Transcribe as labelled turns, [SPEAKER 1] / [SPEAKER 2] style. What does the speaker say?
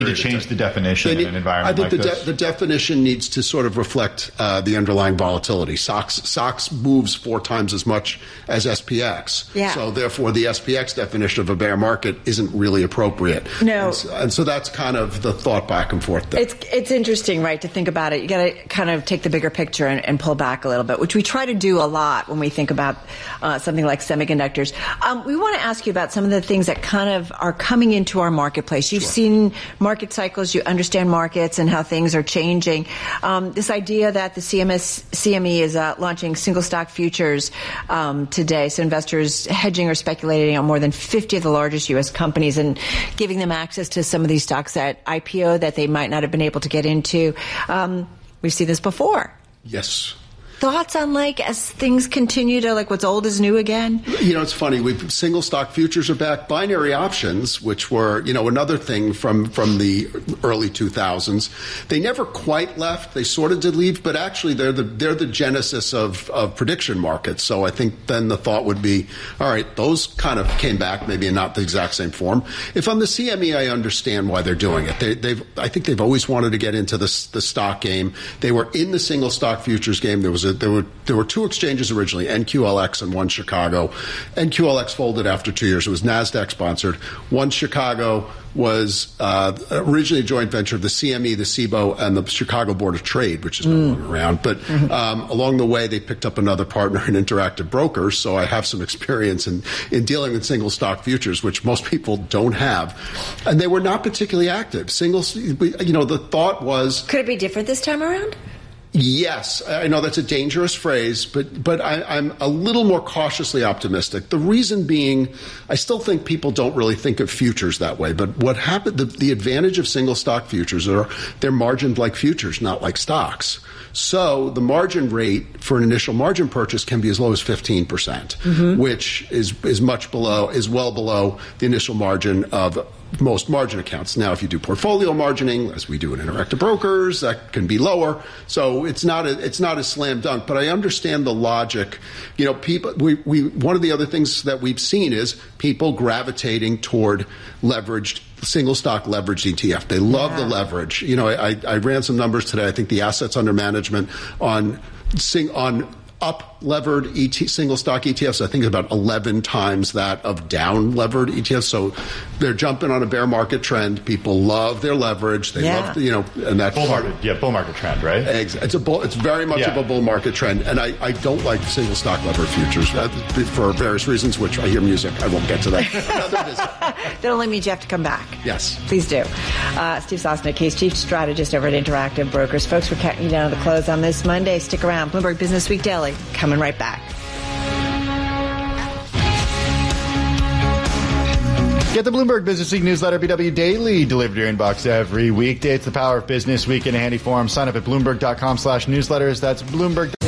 [SPEAKER 1] to change the definition in an environment like this?
[SPEAKER 2] I think the definition needs to sort of reflect the underlying volatility. SOX moves 4 times as much as SPX.
[SPEAKER 3] Yeah.
[SPEAKER 2] So therefore, the SPX definition of a bear market isn't really appropriate.
[SPEAKER 3] No.
[SPEAKER 2] And so that's kind of the thought back and forth there.
[SPEAKER 3] It's interesting, right, to think about it. You got to kind of take the bigger picture and pull back a little bit, which we try to do a lot when we think about something like semiconductors. We want to ask you about some of the things that kind of are coming into our marketplace. You've seen market cycles, you understand markets and how things are changing. This idea that the CME is launching single stock futures today, so investors hedging or speculating on more than 50 of the largest U.S. companies and giving them access to some of these stocks at IPO that they might not have been able to get into. We've seen this before.
[SPEAKER 2] Yes.
[SPEAKER 3] Thoughts on, as things continue to, what's old is new again?
[SPEAKER 2] It's funny. Single stock futures are back. Binary options, which were, another thing from the early 2000s, they never quite left. They sort of did leave, but actually they're the genesis of prediction markets. So I think then the thought would be, all right, those kind of came back, maybe in not the exact same form. If I'm the CME, I understand why they're doing it. I think they've always wanted to get into the stock game. They were in the single stock futures game. There were 2 exchanges originally, NQLX and One Chicago. NQLX folded after 2 years. It was NASDAQ sponsored. One Chicago was originally a joint venture of the CME, the CBOE, and the Chicago Board of Trade, which is no longer around. But along the way, they picked up another partner in Interactive Brokers, so I have some experience in dealing with single stock futures, which most people don't have. And they were not particularly active. The thought was...
[SPEAKER 3] Could it be different this time around?
[SPEAKER 2] Yes, I know that's a dangerous phrase, but I'm a little more cautiously optimistic. The reason being, I still think people don't really think of futures that way. But what happened, the advantage of single stock futures are they're margined like futures, not like stocks. So the margin rate for an initial margin purchase can be as low as 15%, which is well below the initial margin of most margin accounts. Now, if you do portfolio margining, as we do in Interactive Brokers, that can be lower. So it's not a slam dunk. But I understand the logic. People. One of the other things that we've seen is people gravitating toward leveraged. Single stock leveraged ETF. They love the leverage. I ran some numbers today. I think the assets under management on up-levered single stock ETFs, I think about 11 times that of down-levered ETFs. So they're jumping on a bear market trend. People love their leverage. They love, and that's
[SPEAKER 1] bull market trend, right?
[SPEAKER 2] It's very much of a bull market trend. And I don't like single stock levered futures for various reasons, which I hear music. I won't get to that.
[SPEAKER 3] That only means you have to come back.
[SPEAKER 2] Yes.
[SPEAKER 3] Please do. Steve Sosnick, he's chief strategist over at Interactive Brokers. Folks, we're counting you down to the close on this Monday. Stick around. Bloomberg Business Week Daily. Coming right back.
[SPEAKER 1] Get the Bloomberg Business Week newsletter, BW Daily, delivered to your inbox every weekday. It's the power of business week in a handy form. Sign up at Bloomberg.com/newsletters. That's Bloomberg.